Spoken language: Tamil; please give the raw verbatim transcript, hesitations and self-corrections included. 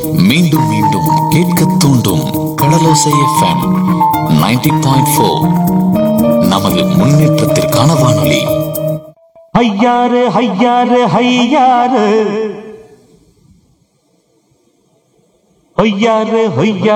மீண்டும் மீண்டும் கேட்க தூண்டும் கடலோசை எஃப்எம் நைன்டி பாயிண்ட் ஃபோர். நமது முன்னேற்றத்திற்கான வானொலி. ஐயாறு ஐயாறு ஐயாறு ஐயாறு ஐயாறு